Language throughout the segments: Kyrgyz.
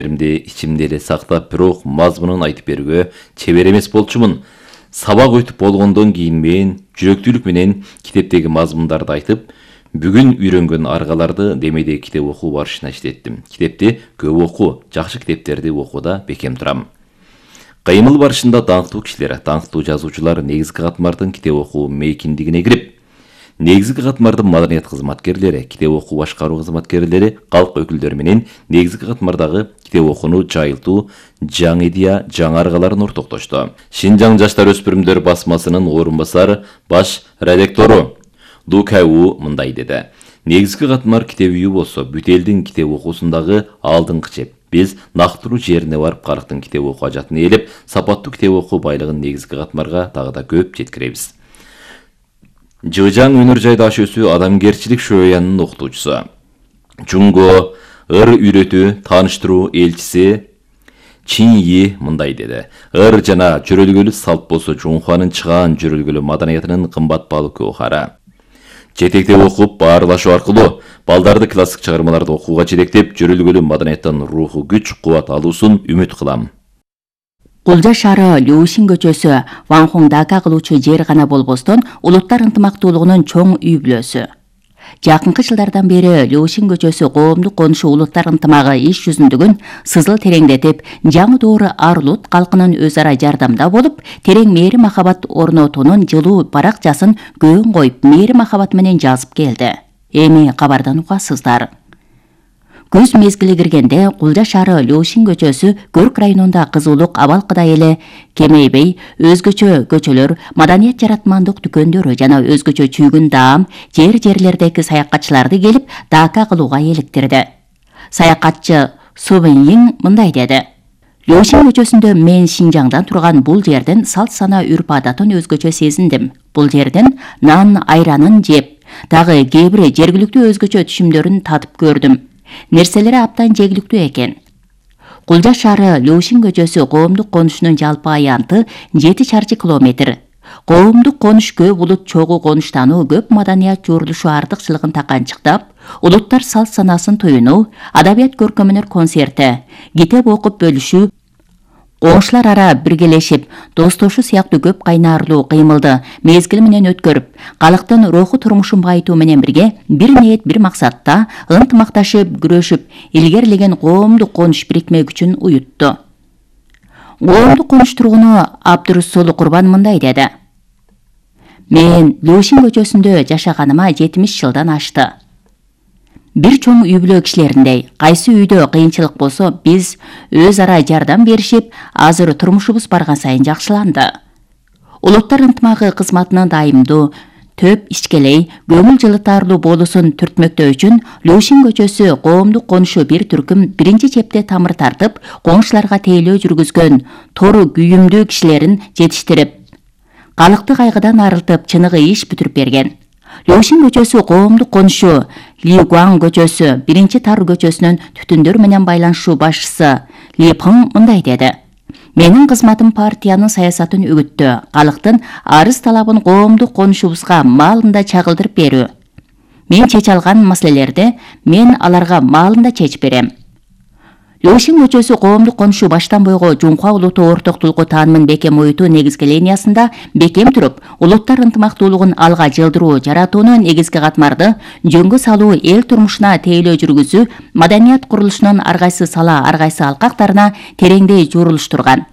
ичимде эле сактап, бирок мазмунун айтып берүүгө чебер эмес болчумун. Сабак өтүп болгондон кийин мен жүрөктүүлүк менен китептеги мазмундарды айтып, бүгүн үйрөнгөн аргаларды демейде китеп окуу барышына иштеттим. Китепти көп окуу, жакшы китептерди окууда бекем турам. Кыймыл барышында даңктуу кишилер, даңктуу жазуучулар негизги катмардын китеп окуу мейкиндигине кирип, негизги катмардын маданият кызматкерлери, китеп окуу башкаруу кызматкерлери, калк өкүлдөрү менен негизги катмардагы китеп окууну жайылтуу жаңы идея, жаңы аргаларын ортоктошту. Шинжаң жаштар өспүрүмдөр басмасынын орун басары баш редактору Ду Кау мындай деди. Негизги катмар китеп үйү болсо, бүт элдин китеп окуусундагы алдыңкы чеп. Биз нактыруу жерине барып карактын китеп окуу ажатын ээлеп, сапаттуу китеп окуу байлыгын негизги катмарга дагы да көп жеткиребиз. Жыжаң өнөр жайда аш өсүү адамгерчилик шоянын окутуучусу. Жунго ыр үйрөтүү, тааныштыруу элчиси Чин Yi мындай деди. Ыр жана жөрөлгөлү салт болсо Жунхуанын чыгаан жөрөлгөлү маданиятынын кымбат баалы көөхара. Жетектеп окуп, баарлашуу аркылуу балдарды классик чыгармаларды окууга жетектеп, жөрөлгөлү маданияттан руху күч, кубат алуусун үмүт кылам. Кулжа шаары Люшин көчөсү Ванхоңдака кылуучу жер гана болбостон, улуттар ынтымактуулугунун чоң үй бүлөсү. Жакынкы жылдардан бери Люшин көчөсү коомдук конушу улуттар ынтымагы иш жүзүндүгүн сызыл тереңдетип, жаңы доору ар улут калкынын өз ара жардамда болуп, терең мээри махабат орнотуунун жылуу баракчасын көөн коюп, мээри махабат менен жазып келди. Эми кабардан угасыздар. Көз мезгили киргенде Кулжа шаары Люшин көчөсү Көрк районунда кызуулук абалкыдай эле кемейбей, өзгөчө көчөлөр, маданият жаратмандык дүкөндөрү жана өзгөчө чүйгүн даам жерлердеги саякатчыларды келип дака кылууга эликтирди. Саякатчы Сувенин мындай деди. Люшин көчөсүндө мен Шинжаңдан турган бул жердин салт сана үрп адатын өзгөчө сезиндим. Бул жердин нан айранын жеп, дагы кээ бир жергиликтүү өзгөчө түшүмдөрүн татып көрдүм. Нерселери аптан жегиликтүү экен. Кулжа шаары Люшин көчөсү коомдук конушунун жалпы аянты 7 шарчы километр. Коомдук конуш көп улут чогуу конуштануу, көп маданият журулушу артыкчылыгын таканчыктап, улуттар салт санасын туюнуу, адабият көркөмөнөр концерти, китеп окуп бөлүшүү, коңшулар ара биргелешип, достошуу сыяктуу көп кайнаарлуу кыймылды мезгил менен өткөрүп, калктын руху турмушун байытуу менен бирге бир ниет, бир максатта ынтымакташып, күрөшүп, илгерилеген коомдук конуш бирикме күчүн уютту. Коомдук конуш тургуну Абдурусулу Курбан мындай деди. Мен Люшин көчөсүндө жашаганыма 70 жылдан ашты. Бир чоң үй бүлө кишилериндей, кайсы үйдө кыйынчылык болсо, биз өз ара жардам беришип, азыр турмушубуз барган сайын жакшыланды. Улуттар ынтымагы кызматынын дайымдуу, төп ичкелей, көңүл жылытарлуу болуусун түртмөктөө үчүн Люшин көчөсү коомдук конушу бир түркүм биринчи чепте тамыр тартып, коңшуларга тейлөө жүргүзгөн тору күйүмдүү кишилерин жетиштирип, калкты кайгыдан арылтып, чыныгы иш бүтүрүп берген. Люшин көчөсү коомдук конушу Лигуан көчөсү биринчи тар көчөсүнүн түтүндөр менен байланышуу башчысы Ли Пың мындай деди. Менин кызматым партиянын саясатын үгүттөө, калктын арыз талабын коомдук конушубузга маалында чагылдырып берүү. Мен чеч алган маселелерди мен аларга маалында чечип берем. Люшин көчөсү коомдук конушу баштан бойго Жунхуа улуту ортоктулугу таанымын бекем оюутуу негизги линиясында бекем туруп, улуттар ынтымактуулугун алга жылдыруу, жаратууну негизги катмарды жөнгө салуу, эл турмушуна тейлөө жүргүзүү, маданият курулушунун ар кайсы сала, ар кайсы алкактарына тереңдей журулуштурган.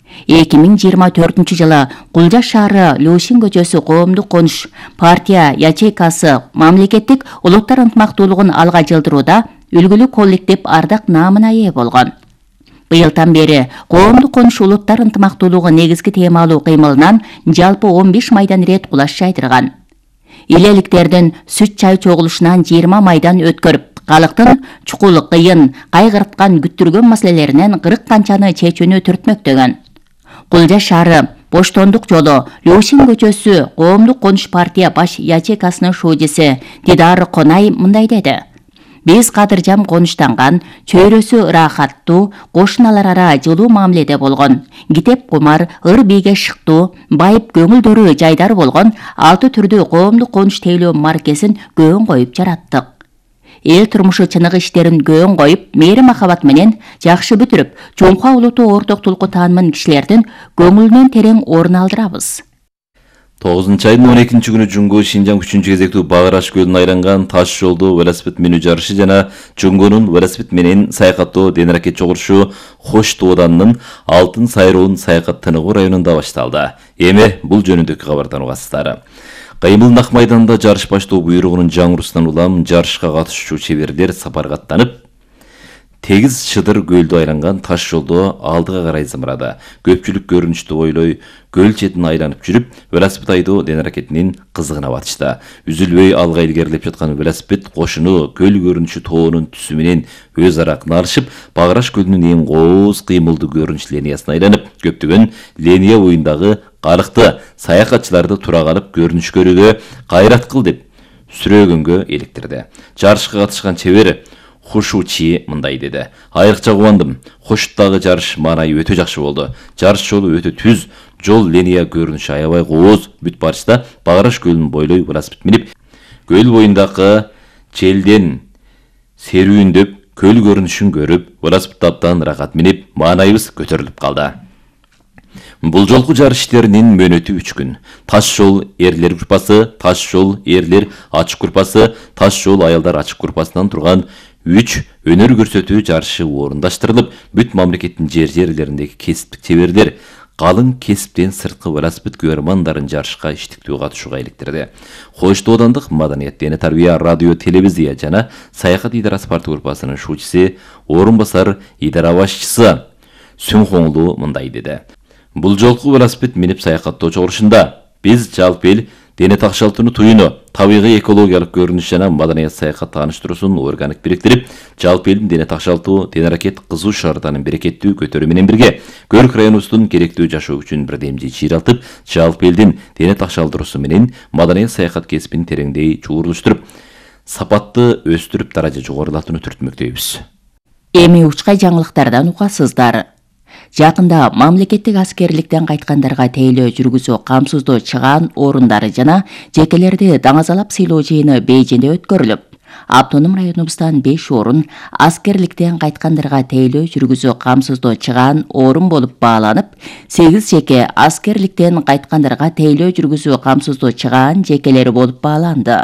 2024 жылы Кулжа шаары Люшин көчөсү коомдук конуш партия ячейкасы мамлекеттик улуттар ынтымактуулугун алга жылдырууда үлгүлүү коллектив ардак наамына ээ болгон. Быйылдан бери коомдук конуш улуттар ынтымактуулугу негизги темалуу кыймылынан жалпы 15 майдан ирет кулаш жайдырган. Илеликтердин сүт чай чогулушунан 20 майдан өткөрүп, калктын чукул, кыйын, кайгырткан, күттүргөн маселелеринен 40 канчаны чечүүнү түртмөктөгөн. Кулжа шаары Боштондук жолу Люшин көчөсү коомдук конуш партия баш ячейкасынын шуудиси Дидар Конай мындай деди. Биз кадыржам конуштанган, чөйрөсү ырахаттуу, кошуналар ара жылуу мамиледе болгон, китеп кумар, ыр бийге шыктуу, байып көңүлдөрү жайдар болгон 6 түрдүү коомдук конуш тейлөө маркесин көөн коюп жараттык. эл турмушу чыныгы иштерин көөн коюп, мээри махабат менен жакшы бүтүрүп, жоңкуа улуту орток тулку таанымын кишилердин көңүлүнөн терең орун алдырабыз. 9 айдын 12 күнү Жуңго Шинжаң 3 кезектүү Багыраш көлүн айланган таш жолдо велосипед минүү жарышы жана Жуңгонун велосипед менен саякаттоо денеракет жогуршу Хош Тооданын Алтын сайроонун саякаттануу районунда башталды. Эми бул жөнүндөгү кабардан угасыздар. Кыймыл Ак майданда жарыш баштоо буйругунун жаңырусунан улам жарышка катышуучу чеберлер сапарга аттанып, тегиз шыдыр көлдү айланган таш жолдо алдыга карай зымырады. Көпчүлүк көрүнүштү ойлой, көл четин айланып жүрүп, велосипед айдоо денеракетинин кызыгына батышты. Үзүлбөй алга илгерилеп жаткан велосипед кошуну көл көрүнүшү тоонун түсү менен өз ара кыналышып, Багыраш көлүнүн эң кооз кыймылдуу көрүнүш линиясына айланып, көптөгөн линия боюндагы карыкты саякатчыларды тура калып көрүнүш көрүүгө кайрат кыл деп сүрөөгөнгө электирди. Жарышка катышкан чебер Хушучи мындай деди. Айрыкча кубандым. Хошуттагы жарыш маанайы өтө жакшы болду. Жарыш жолу өтө түз, жол линия көрүнүшү аябай кооз бүт барышта Багыраш көлүн бойлой велосипед минип, көл боюндагы желден серүүндөп көл көрүнүшүн көрүп, велосипед абдан рахат минип, маанайыбыз көтөрүлүп калды. Бул жолку жарыш иштеринин мөөнөтү 3 күн. Таш жол эрлер группасы, таш жол эрлер ачык группасы, таш жол аялдар ачык группасынан турган 3 өнөр көрсөтүү жарышы орундаштырылып, бүт мамлекеттин жерлериндеги кесиптик чеберлер калың кесиптен сырткы велосипед көрөрмандарын жарышка иштиктүү катышууга иликтирди. Хош Тоодандык Маданият, Дене тарбия, радио, телевизия жана саякат идарасы партия группасынын шуучусу, орун басар идара башчысы Сүнхоңлу мындай деди. Бул жолку велосипед минип саякаттоо чогурушунда биз жалпы эл дене такшалтууну туюну, табигый экологиялык көрүнүш жана маданият саякат тааныштыруусун органик бириктирип, жалпы элдин дене такшалтуу, денеракет кызуу шартанын берекеттүү көтөрүү менен бирге Көрк районубуздун керектүү жашоо үчүн бирдемжи чыйралтып, жалпы элдин дене такшалтыруусу менен маданият саякат кесибин тереңдей чуурулуштуруп, сапатты өстүрүп, даража жогорулатууну түртмөктөйбүз. Эми учкай жаңылыктардан угасыздар. Жакында мамлекеттик аскерликтен кайткандарга тейлөө жүргүзүү камсыздоо чыгаан орундары жана жекелерди даңазалап сыйлоо жыйыны Бейжиңде өткөрүлүп, автоном районубуздан 5 орун аскерликтен кайткандарга тейлөө жүргүзүү камсыздоо чыгаан орун болуп бааланып, 8 жеке аскерликтен кайткандарга тейлөө жүргүзүү камсыздоо чыгаан жекелери болуп бааланды.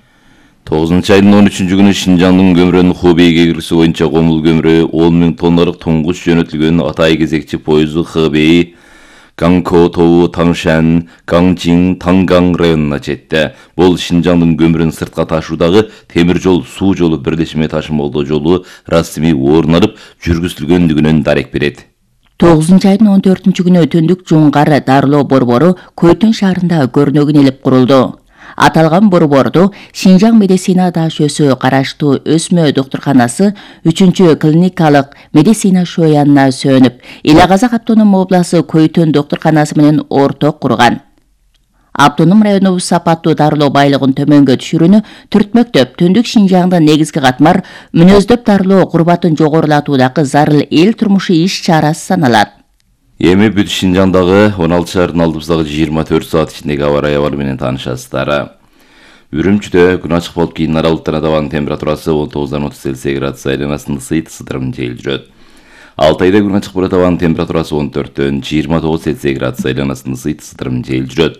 9 айдын 13 күнү Шинжаңдын көмүрөнүн Хубей кегирүүсү боюнча комул көмүрө 10 000 тонналык туңгуч жөнөтүлгөн Атай кезекчи поезду Хыбей, Гаңко, Тоу, Таңшан, Гаңжиң, Таңгаң районуна жетти. Бул Шинжаңдын көмүрүн сыртка ташуудагы темир жол, суу жолу бирлешме ташымалдоо жолу расмий орун алып жүргүзүлгөндүгүнөн дарек берет. 9 айдын 14 күнү Түндүк Жуңгар дарылоо борбору Көйтөн шаарында көрнөгүн илип курулду. Аталган борборду Шинжаң медицина дашөсү караштуу өсмө доктурканасы 3-чү клиникалык медицина шоянына сөнүп, Ил Казак автоном обласы Көйтөн доктурканасы менен орток курган. Автоном районубуз сапаттуу дарылоо байлыгын төмөнгө түшүрүүнү түртмөктөп, Түндүк Шинжаңдын негизги катмар мүнөздөп дарылоо курбатын жогорулатуудагы зарыл эл турмушу иш чарасы саналат. Эми бүт Шинжаңдагы 16 шаардын алдыбыздагы 24 саат ичиндеги аба ырайы абалы менен таанышасыздар. Үрүмчүдө күн ачык болуп кийин аралыктан абанын температурасы 19-30 Цельсий градус айланасында ысытырым жайыл жүрөт. Алтайда күн ачык болот, абанын температурасы 14-төн 29 Цельсий градус айланасында ысытырым жайыл жүрөт.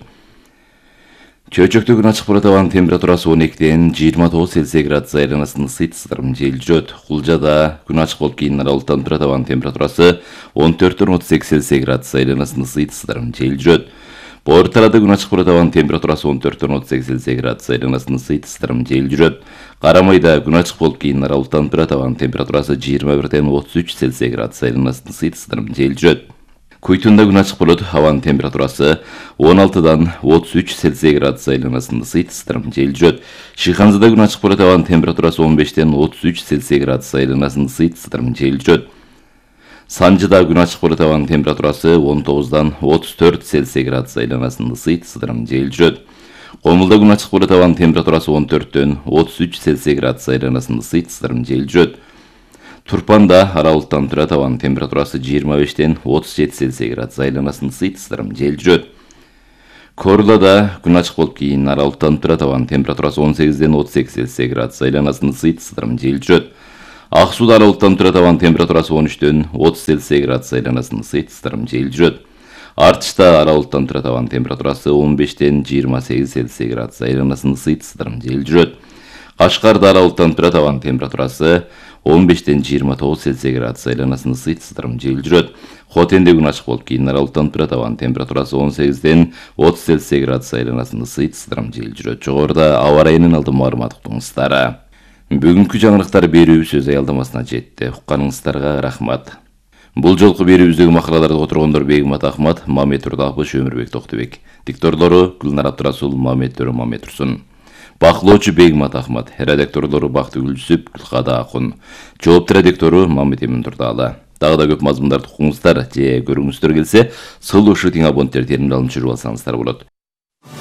Чөйчөктө күн ачык болот, абанын температурасы 12-тен 29 Цельсий градус айланасында ысытырым жайыл жүрөт. Кулжада күн ачык болуп кийин аралыктан турат, абанын температурасы 14-төн 38 Цельсий градус айланасында ысытырым жайыл жүрөт. Борталада күн ачык болот, абанын температурасы 14-төн 38 Цельсий градус айланасында ысытырым жайыл жүрөт. Карамайда күн ачык болуп кийин аралыктан турат, абанын температурасы 21-тен 33 Цельсий градус айланасында ысытырым жайыл жүрөт. Көйтүндө күн ачык болот, абанын температурасы 16-дан 33 Цельсий градус айланасында ысытырым жайыл жүрөт. Шыханзада күн ачык болот, абанын температурасы 15-тен 33 Цельсий градус айланасында ысытырым жайыл жүрөт. Санжыда күн ачык болот, абанын температурасы 19-дан 34 Цельсий градус айланасында ысытырым жайыл жүрөт. Комулда күн ачык болот, абанын температурасы 14-төн 33 Цельсий градус айланасында ысытырым жайыл жүрөт. Турпанда аралыктан турат, абанын температурасы 25-тен 37 Цельсий градус айланасында ысытырым жайыл жүрөт. Корлада күн ачык болуп кийин аралыктанып турат. Абанын температурасы 18-ден 38 Цельсий градус, айланасынын ысыйт сыдырым жел жүрөт. Ак сууда аралыктанып турат. Абанын температурасы 13-ден 30 Цельсий градус, айланасынын ысыйт сыдырым жел жүрөт. Артышта аралыктанып турат. Абанын температурасы 15-ден 28 Цельсий градус, айланасынын ысыйт сыдырым жел жүрөт. Кашкарда аралыктанып турат. Абанын температурасы 15-ден 29 Цельсий градус, айланасынын ысыйт сыдырым жел жүрөт. Хотенде күн ачык болуп кийин аралыктанып турат. Абанын температурасы 18-ден 30 Цельсий градус, айланасынын ысыйт сыдырым жел жүрөт. Жогоруда аба ырайынын алдын маалымат уктуңуздар. Бүгүнкү жаңылыктар берүүбүз өз аялдамасына жетти. Укканыңыздарга рахмат. Бул жолку берүүбүздөгү макалаларды которгондор Бегмат Ахмат, Мамет Турдапыш, Өмүрбек Токтубек. Дикторлору Гүлнар Абдырасул, Мамет Төрө Мамет Турсун. Бакылоочу Бегмат Ахмат, редакторлору Бактыгүл Жүсүп, Гүлкада Акун. Жоопту редактору Мамет Эмин Турдалы. Дагы да көп мазмундарды укуңуздар же көргүңүздөр келсе, сулушу тиң абоненттер терминалын түшүрүп алсаңыздар болот.